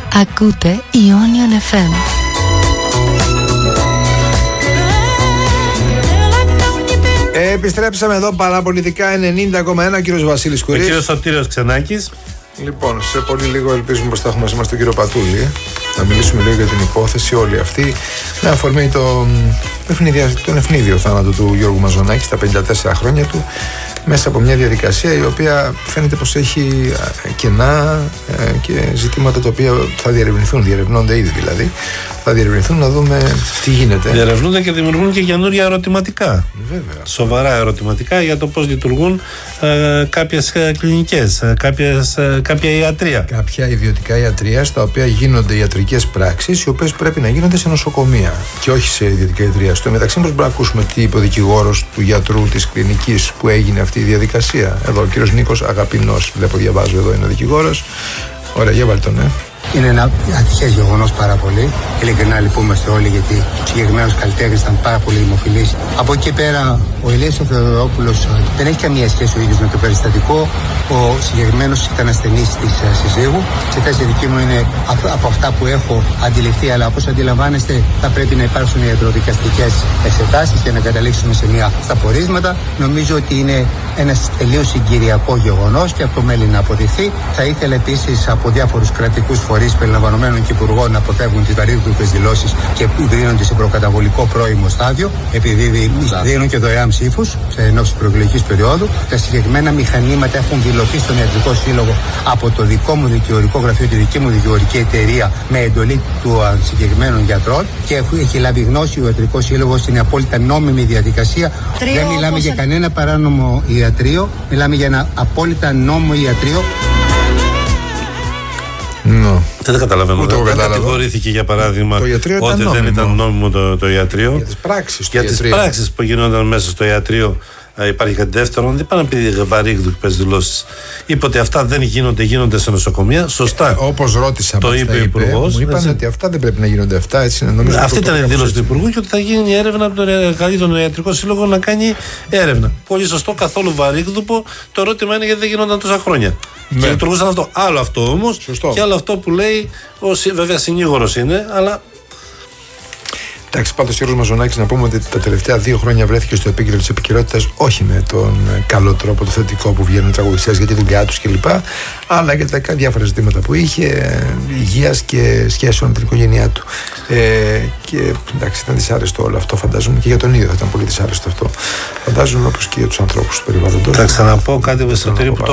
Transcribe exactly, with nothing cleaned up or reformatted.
Ακούτε Ionian εφ εμ. Ε, επιστρέψαμε εδώ παραπολιτικά ενενήντα κόμμα ένα. Κύριος Βασίλης Κουρής. Ο κύριος Σωτήριος Ξενάκης. Λοιπόν, σε πολύ λίγο ελπίζουμε πως θα έχουμε μαζί μας τον κύριο Πατούλη. Να μιλήσουμε λίγο για την υπόθεση όλη αυτή. Με αφορμή το, τον ευνίδιο θάνατο του Γιώργου Μαζονάκη στα πενήντα τέσσερα χρόνια του, μέσα από μια διαδικασία η οποία φαίνεται πως έχει κενά και ζητήματα τα οποία θα διερευνηθούν, διερευνώνται ήδη δηλαδή. Θα διερευνηθούν να δούμε τι γίνεται. Διερευνούνται και δημιουργούν και καινούρια ερωτηματικά. Βέβαια. Σοβαρά ερωτηματικά για το πώς λειτουργούν ε, κάποιες ε, κλινικές, ε, κάποιες, ε, κάποια ιατρία. Κάποια ιδιωτικά ιατρία στα οποία γίνονται ιατρικές πράξεις, οι οποίες πρέπει να γίνονται σε νοσοκομεία και όχι σε ιδιωτικά ιατρία. Στο μεταξύ, πώς μπορούμε να ακούσουμε τι είπε ο δικηγόρος του γιατρού της κλινικής που έγινε αυτή η διαδικασία. Εδώ ο κύριος Νίκος Αγαπηνός, βλέπω, διαβάζω εδώ, είναι ο δικηγόρος. Ωραία, για βάλτε τον, ε. Είναι ένα ατυχές γεγονός πάρα πολύ. Ειλικρινά λυπούμαστε όλοι, γιατί ο συγκεκριμένος καλλιτέχνης ήταν πάρα πολύ δημοφιλής. Από εκεί πέρα, ο Ηλίας ο Θεοδωρόπουλος δεν έχει καμία σχέση ο ίδιος με το περιστατικό. Ο συγκεκριμένος ήταν ασθενής της συζύγου. Σε θέση δική μου είναι από αυτά που έχω αντιληφθεί, αλλά όπως αντιλαμβάνεστε, θα πρέπει να υπάρξουν ιατροδικαστικές εξετάσεις και να καταλήξουμε σε μια στα πορίσματα. Νομίζω ότι είναι ένα τελείως συγκυριακό γεγονός και αυτό μέλει να αποδειχθεί. Θα ήθελα επίσης από διάφορους κρατικούς φορείς περιλαμβανομένων και υπουργών να αποφεύγουν τις βαρύγδουπες δηλώσεις και δίνονται σε προκαταβολικό πρώιμο στάδιο, επειδή δίνουν και δωρεάν ψήφους σε ενόψει προεκλογικής περίοδου. Τα συγκεκριμένα μηχανήματα έχουν δηλωθεί στον Ιατρικό Σύλλογο από το δικό μου δικηγορικό γραφείο, τη δική μου δικηγορική εταιρεία, με εντολή του συγκεκριμένων γιατρών, και έχει λάβει γνώση ο Ιατρικός Σύλλογος. Είναι απόλυτα νόμιμη διαδικασία. Τρίο, δεν μιλάμε όπως... για κανένα παράνομο ιατρείο, μιλάμε για ένα απόλυτα νόμιμο ιατρείο. No. Δεν καταλαβαίνω. Δεν κατηγορήθηκε για παράδειγμα ότι δεν ήταν νόμιμο το, το ιατρείο. Για τις πράξεις, για τις πράξεις που γινόταν μέσα στο ιατρείο. Ε, υπάρχει κάτι δεύτερο. Δεν πάνε να πει βαρύγδουπες δηλώσεις. Είπε ότι αυτά δεν γίνονται, γίνονται σε νοσοκομεία. Σωστά. Ε, όπως ρώτησα, το είπε ο Υπουργός. Μου είπαν έτσι, ότι αυτά δεν πρέπει να γίνονται αυτά. Έτσι, νομίζω αυτή ήταν η δήλωση του Υπουργού, και ότι θα γίνει έρευνα από τον, τον Ιατρικό Σύλλογο να κάνει έρευνα. Πολύ σωστό, καθόλου βαρύγδουπο. Το ερώτημα είναι γιατί δεν γινόταν τόσα χρόνια. Ναι. Και λειτουργούσαν αυτό. Άλλο αυτό όμως. Και άλλο αυτό που λέει. Ο, βέβαια συνήγορος είναι, αλλά. Εντάξει, πάντως ο Γιώργος Μαζονάκης, να πούμε ότι τα τελευταία δύο χρόνια βρέθηκε στο επίκεντρο της επικαιρότητας, όχι με τον καλό τρόπο, το θετικό που βγαίνουν τραγουδιστές για τη δουλειά τους κλπ. Αλλά για τα διάφορα ζητήματα που είχε, υγείας και σχέσεων με την οικογένειά του. Ε, και εντάξει, ήταν δυσάρεστο όλο αυτό, φαντάζομαι, και για τον ίδιο θα ήταν πολύ δυσάρεστο αυτό. Φαντάζομαι, όπως και για τους ανθρώπους του περιβάλλοντος. Θα ξαναπώ κάτι, Ευαισθητήρη, που